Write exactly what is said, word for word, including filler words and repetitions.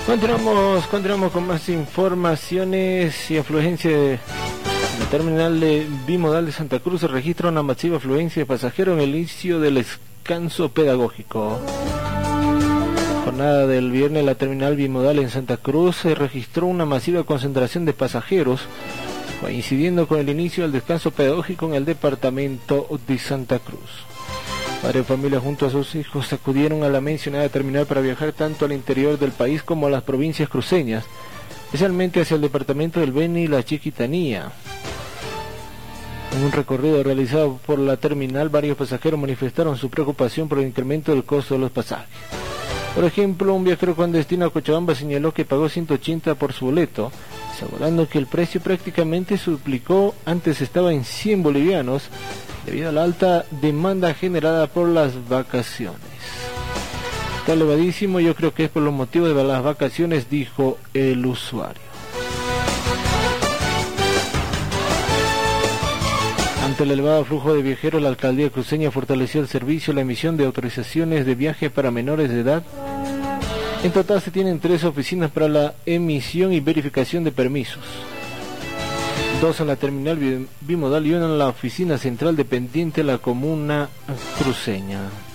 Continuamos, continuamos con más informaciones y afluencia de la terminal de bimodal de Santa Cruz. Se registra una masiva afluencia de pasajeros en el inicio del descanso pedagógico. Jornada del viernes, la terminal bimodal en Santa Cruz se registró una masiva concentración de pasajeros, coincidiendo con el inicio del descanso pedagógico en el departamento de Santa Cruz. Padres de familia junto a sus hijos acudieron a la mencionada terminal para viajar tanto al interior del país como a las provincias cruceñas, especialmente hacia el departamento del Beni y la Chiquitanía. En un recorrido realizado por la terminal, varios pasajeros manifestaron su preocupación por el incremento del costo de los pasajes. Por ejemplo, un viajero con destino a Cochabamba señaló que pagó ciento ochenta por su boleto, asegurando que el precio prácticamente se duplicó. Antes estaba en cien bolivianos, debido a la alta demanda generada por las vacaciones. Está elevadísimo, yo creo que es por los motivos de las vacaciones, dijo el usuario. Ante el elevado flujo de viajeros, la alcaldía cruceña fortaleció el servicio, la emisión de autorizaciones de viaje para menores de edad. En total se tienen tres oficinas para la emisión y verificación de permisos. Dos en la terminal bimodal y una en la oficina central dependiente de la comuna cruceña.